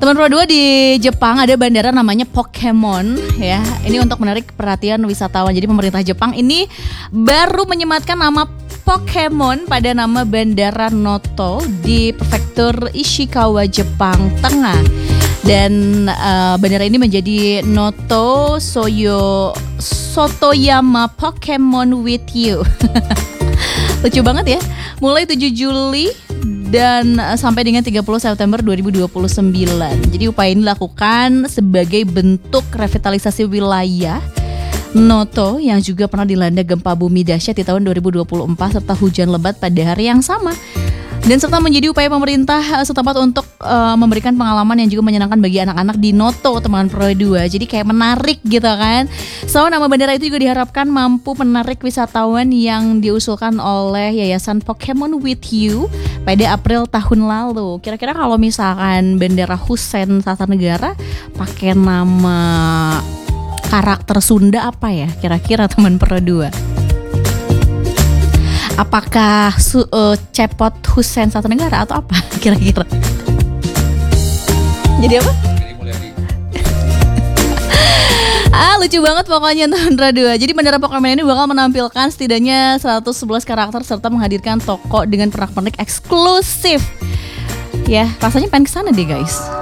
Teman Pro 2 di Jepang ada bandara namanya Pokemon ya. Ini untuk menarik perhatian wisatawan. Jadi pemerintah Jepang ini baru menyematkan nama Pokemon pada nama Bandara Noto di prefektur Ishikawa, Jepang Tengah. Dan bandara ini menjadi Noto Sotoyama Pokemon with you. Lucu banget ya. Mulai 7 Juli dan sampai dengan 30 September 2029. Jadi upaya ini dilakukan sebagai bentuk revitalisasi wilayah Noto yang juga pernah dilanda gempa bumi dahsyat di tahun 2024 serta hujan lebat pada hari yang sama. Dan serta menjadi upaya pemerintah setempat untuk memberikan pengalaman yang juga menyenangkan bagi anak-anak di Noto, teman Pro 2. Jadi kayak menarik gitu kan. So nama bandara itu juga diharapkan mampu menarik wisatawan yang diusulkan oleh Yayasan Pokemon with You pada April tahun lalu. Kira-kira kalau misalkan Bandara Husein Satanegara pakai nama karakter Sunda apa ya kira-kira teman Pro 2? Apakah Cepot Husein Satanegara atau apa kira-kira? Jadi apa? Lucu banget pokoknya teman Pro 2. Jadi Bandara Pokemon ini bakal menampilkan setidaknya 111 karakter serta menghadirkan toko dengan pernak-pernik eksklusif. Ya, rasanya pengen kesana deh guys.